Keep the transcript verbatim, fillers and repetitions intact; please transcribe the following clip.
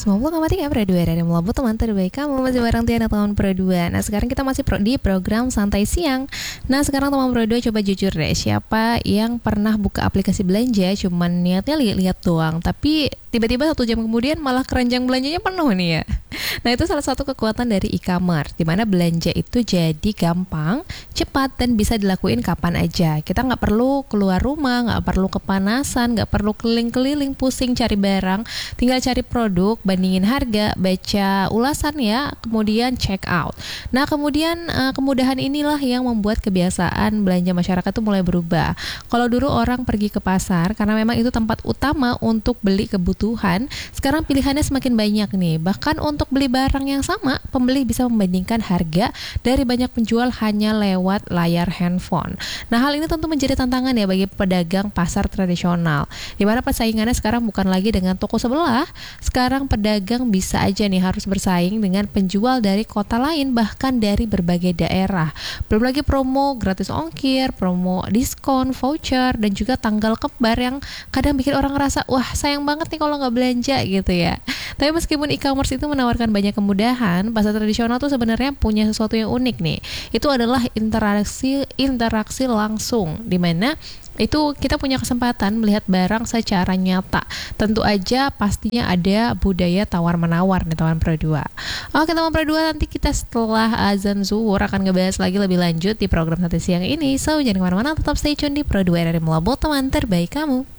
sembilan puluh koma tiga Pro dua dari Melabu, teman terbaik kamu. Masih bareng Tiana teman Pro dua. Nah sekarang kita masih pro di program Santai Siang. Nah sekarang teman Pro dua coba jujur deh, siapa yang pernah buka aplikasi belanja cuman niatnya lihat-lihat doang, tapi tiba-tiba satu jam kemudian malah keranjang belanjanya penuh nih ya. Nah itu salah satu kekuatan dari e-commerce, dimana belanja itu jadi gampang, cepat, dan bisa dilakuin kapan aja. Kita nggak perlu keluar rumah, nggak perlu kepanasan, nggak perlu keliling-keliling pusing cari barang, tinggal cari produk, bandingin harga, baca ulasan ya, kemudian check out. Nah kemudian uh, kemudahan inilah yang membuat kebiasaan belanja masyarakat itu mulai berubah. Kalau dulu orang pergi ke pasar karena memang itu tempat utama untuk beli kebutuhan, sekarang pilihannya semakin banyak nih. Bahkan untuk beli barang yang sama, pembeli bisa membandingkan harga dari banyak penjual hanya lewat layar handphone. Nah hal ini tentu menjadi tantangan ya bagi pedagang pasar tradisional, di mana persaingannya sekarang bukan lagi dengan toko sebelah. Sekarang pedagang bisa aja nih harus bersaing dengan penjual dari kota lain, bahkan dari berbagai daerah. Belum lagi promo gratis ongkir, promo diskon, voucher, dan juga tanggal kembar yang kadang bikin orang ngerasa wah sayang banget nih kalau nggak belanja gitu ya. Tapi meskipun e-commerce itu menawarkan banyak kemudahan, pasar tradisional tuh sebenarnya punya sesuatu yang unik nih. Itu adalah interaksi interaksi langsung, di mana itu kita punya kesempatan melihat barang secara nyata. Tentu aja pastinya ada budaya tawar-menawar nih teman Pro dua. Oke teman Pro dua, nanti kita setelah azan zuhur akan ngebahas lagi lebih lanjut di program Santai Siang ini. So jangan kemana-mana, tetap stay tune di Pro dua dari Melabu, teman terbaik kamu.